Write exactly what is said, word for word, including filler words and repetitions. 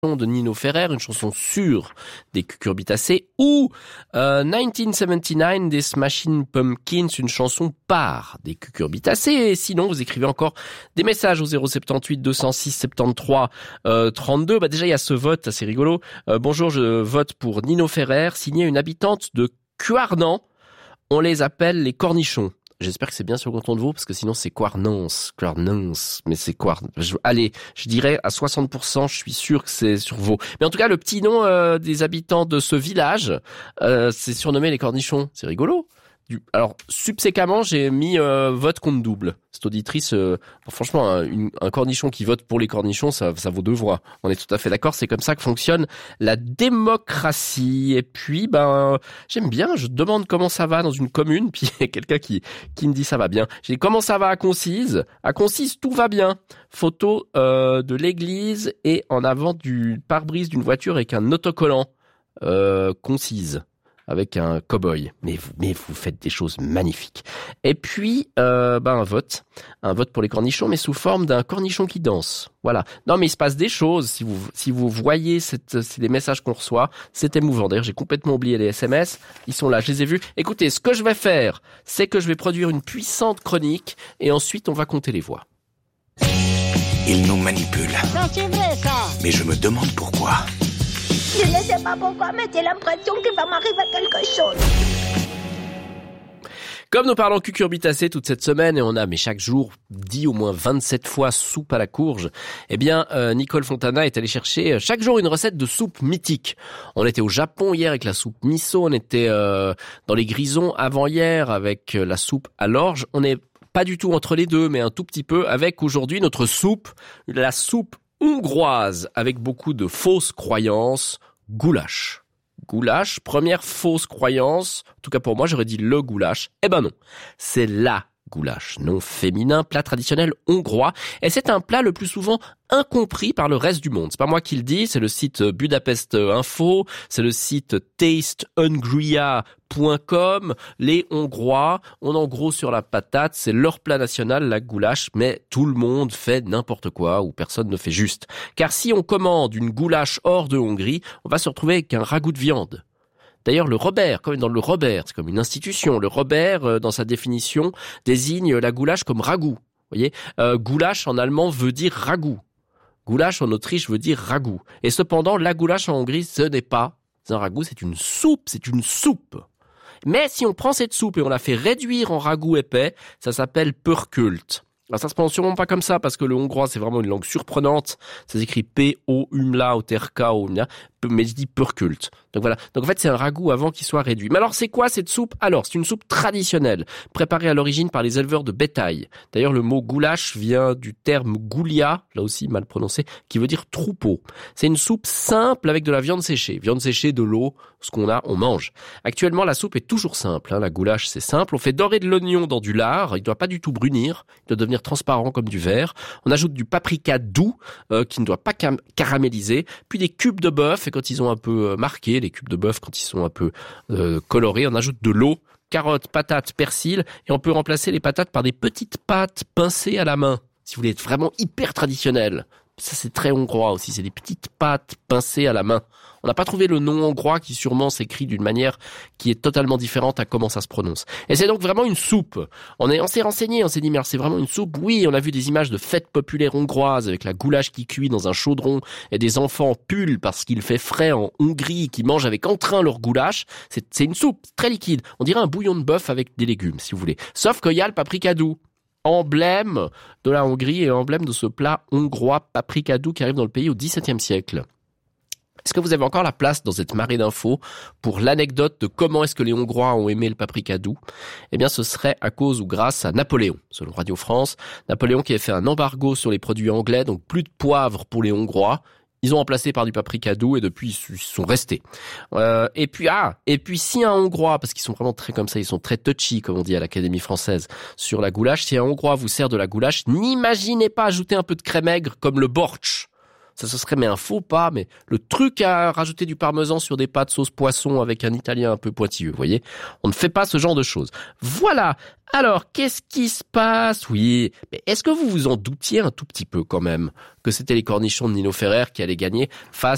de Nino Ferrer, une chanson sûre des Cucurbitacées, ou euh, dix-neuf cent soixante-dix-neuf des Smashing Pumpkins, une chanson par des Cucurbitacées. Et sinon, vous écrivez encore des messages au zéro sept huit deux zéro six soixante-treize euh, trente-deux. Bah déjà, il y a ce vote assez rigolo. Euh, bonjour, je vote pour Nino Ferrer, signé une habitante de Cuarnan. On les appelle les cornichons. J'espère que c'est bien sur le canton de Vaud, parce que sinon c'est Quarnance, Quarnance, mais c'est quoi je, Allez, je dirais à soixante pour cent, je suis sûr que c'est sur Vaud. Mais en tout cas, le petit nom euh, des habitants de ce village, euh, c'est surnommé les cornichons. C'est rigolo. Du... Alors, subséquemment, j'ai mis euh, vote compte double. Cette auditrice, euh, bon, franchement, un, une, un cornichon qui vote pour les cornichons, ça, ça vaut deux voix. On est tout à fait d'accord, c'est comme ça que fonctionne la démocratie. Et puis, ben, j'aime bien, je demande comment ça va dans une commune, puis il y a quelqu'un qui, qui me dit ça va bien. J'ai dit comment ça va à Concise. À Concise, tout va bien. Photo euh, de l'église et en avant du pare-brise d'une voiture avec un autocollant euh, Concise. Avec un cow-boy. Mais vous, mais vous faites des choses magnifiques. Et puis, euh, bah, un vote. Un vote pour les cornichons, mais sous forme d'un cornichon qui danse. Voilà. Non, mais il se passe des choses. Si vous, si vous voyez cette, c'est les messages qu'on reçoit, c'est émouvant. D'ailleurs, j'ai complètement oublié les S M S. Ils sont là, je les ai vus. Écoutez, ce que je vais faire, c'est que je vais produire une puissante chronique et ensuite on va compter les voix. Il nous manipule. Non, c'est vrai, ça. Mais je me demande pourquoi. Je ne sais pas pourquoi, mais j'ai l'impression qu'il va m'arriver quelque chose. Comme nous parlons cucurbitacées toute cette semaine, et on a, mais chaque jour, dit au moins vingt-sept fois soupe à la courge, eh bien, euh, Nicole Fontana est allée chercher chaque jour une recette de soupe mythique. On était au Japon hier avec la soupe miso, on était euh, dans les Grisons avant-hier avec la soupe à l'orge. On n'est pas du tout entre les deux, mais un tout petit peu avec aujourd'hui notre soupe, la soupe hongroise, avec beaucoup de fausses croyances, goulash. Goulash, première fausse croyance, en tout cas pour moi j'aurais dit le goulash, eh ben non, c'est la goulash, nom féminin, plat traditionnel hongrois, et c'est un plat le plus souvent incompris par le reste du monde. C'est pas moi qui le dis, c'est le site Budapest Info, c'est le site taste hungria point com. Les Hongrois, on en gros sur la patate, c'est leur plat national, la goulash, mais tout le monde fait n'importe quoi ou personne ne fait juste. Car si on commande une goulash hors de Hongrie, on va se retrouver avec un ragoût de viande. D'ailleurs, le Robert, comme dans le Robert, c'est comme une institution. Le Robert, euh, dans sa définition, désigne la goulash comme ragoût. Vous voyez, euh, goulash en allemand veut dire ragoût. Goulash en Autriche veut dire ragoût. Et cependant, la goulash en Hongrie, ce n'est pas un ragoût, c'est une soupe, c'est une soupe. Mais si on prend cette soupe et on la fait réduire en ragoût épais, ça s'appelle pörkölt. Alors ça se prononce sûrement pas comme ça parce que le hongrois c'est vraiment une langue surprenante. Ça s'écrit P O umlaut R K O umlaut, mais je dis pörkölt. Donc voilà. Donc en fait c'est un ragoût avant qu'il soit réduit. Mais alors c'est quoi cette soupe? Alors c'est une soupe traditionnelle préparée à l'origine par les éleveurs de bétail. D'ailleurs le mot goulash vient du terme goulia, là aussi mal prononcé, qui veut dire troupeau. C'est une soupe simple avec de la viande séchée, viande séchée, de l'eau, ce qu'on a, on mange. Actuellement la soupe est toujours simple. Hein. La goulash c'est simple. On fait dorer de l'oignon dans du lard. Il doit pas du tout brunir. Il doit devenir transparent comme du verre. On ajoute du paprika doux euh, qui ne doit pas cam- caraméliser, puis des cubes de bœuf et quand ils ont un peu euh, marqué, les cubes de bœuf quand ils sont un peu euh, colorés, on ajoute de l'eau, carottes, patates, persil et on peut remplacer les patates par des petites pâtes pincées à la main. Si vous voulez être vraiment hyper traditionnel, ça c'est très hongrois aussi, c'est des petites pâtes pincées à la main. On n'a pas trouvé le nom hongrois qui sûrement s'écrit d'une manière qui est totalement différente à comment ça se prononce. Et c'est donc vraiment une soupe. On, est, on s'est renseigné, on s'est dit mais alors c'est vraiment une soupe. Oui, on a vu des images de fêtes populaires hongroises avec la goulash qui cuit dans un chaudron et des enfants pullent parce qu'il fait frais en Hongrie qui mangent avec entrain leur goulash. C'est, c'est une soupe très liquide. On dirait un bouillon de bœuf avec des légumes si vous voulez. Sauf qu'il y a le paprika doux. Emblème de la Hongrie et emblème de ce plat hongrois paprika doux qui arrive dans le pays au dix-septième siècle. Est-ce que vous avez encore la place dans cette marée d'infos pour l'anecdote de comment est-ce que les Hongrois ont aimé le paprika doux? Eh bien, ce serait à cause ou grâce à Napoléon, selon Radio France. Napoléon qui avait fait un embargo sur les produits anglais, donc plus de poivre pour les Hongrois. Ils ont remplacé par du paprika doux et depuis ils sont restés. Euh, et puis ah, et puis si un Hongrois, parce qu'ils sont vraiment très comme ça, ils sont très touchy comme on dit à l'Académie française sur la goulash. Si un Hongrois vous sert de la goulash, n'imaginez pas ajouter un peu de crème aigre comme le bortsch. Ça, ce serait mais un faux pas, mais le truc à rajouter du parmesan sur des pâtes sauce poisson avec un italien un peu pointilleux, vous voyez. On ne fait pas ce genre de choses. Voilà. Alors, qu'est-ce qui se passe? Oui, mais est-ce que vous vous en doutiez un tout petit peu quand même que c'était les cornichons de Nino Ferrer qui allaient gagner face